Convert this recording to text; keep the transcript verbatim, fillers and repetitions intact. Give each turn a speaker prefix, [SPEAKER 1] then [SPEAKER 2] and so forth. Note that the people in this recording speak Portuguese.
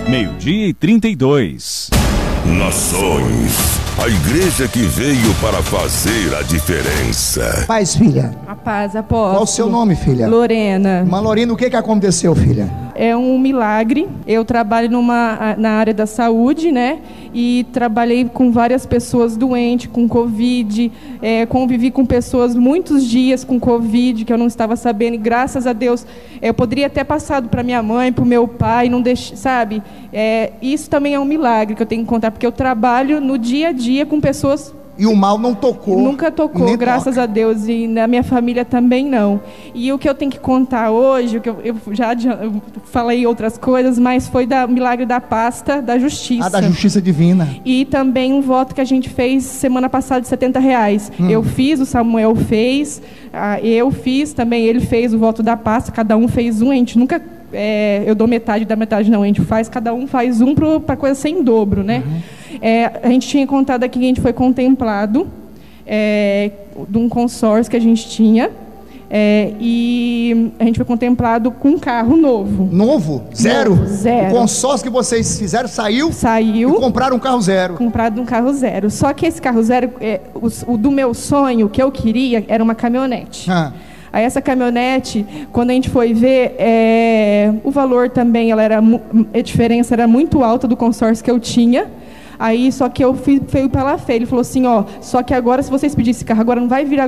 [SPEAKER 1] meio-dia e trinta e dois.
[SPEAKER 2] Nações, a igreja que veio para fazer a diferença.
[SPEAKER 3] Paz, filha.
[SPEAKER 4] A paz, apóstolo.
[SPEAKER 3] Qual o seu nome, filha?
[SPEAKER 4] Lorena.
[SPEAKER 3] Irmã Lorena, o que que aconteceu, filha?
[SPEAKER 4] É um milagre. Eu trabalho numa, na área da saúde, né? E trabalhei com várias pessoas doentes, com Covid. É, convivi com pessoas muitos dias com Covid, que eu não estava sabendo. E graças a Deus, eu poderia ter passado para minha mãe, para o meu pai, não deixe, sabe? É, isso também é um milagre que eu tenho que contar, porque eu trabalho no dia a dia com pessoas.
[SPEAKER 3] E o mal não tocou.
[SPEAKER 4] Nunca tocou, graças a Deus, e na minha família também não. E o que eu tenho que contar hoje, o que eu, eu já eu falei outras coisas, mas foi do milagre da pasta da justiça.
[SPEAKER 3] Ah, da justiça divina.
[SPEAKER 4] E também um voto que a gente fez semana passada de setenta reais. Hum. Eu fiz, o Samuel fez, eu fiz também, ele fez o voto da pasta, cada um fez um, a gente nunca... É, eu dou metade da metade, não, a gente faz, cada um faz um para coisa sem dobro, né? Uhum. É, a gente tinha contado aqui que a gente foi contemplado é, de um consórcio que a gente tinha, é, e a gente foi contemplado com um carro novo.
[SPEAKER 3] Novo? Zero?
[SPEAKER 4] Novo, zero.
[SPEAKER 3] O consórcio que vocês fizeram saiu?
[SPEAKER 4] Saiu.
[SPEAKER 3] E compraram um carro zero?
[SPEAKER 4] Comprado um carro zero. Só que esse carro zero, é, o, o do meu sonho, que eu queria, era uma caminhonete. Ah. Aí essa caminhonete, quando a gente foi ver, é, o valor também, ela era, a diferença era muito alta do consórcio que eu tinha. Aí, só que eu fui, fui pela fé. Ele falou assim, ó, só que agora, se vocês pedirem esse carro, agora não vai vir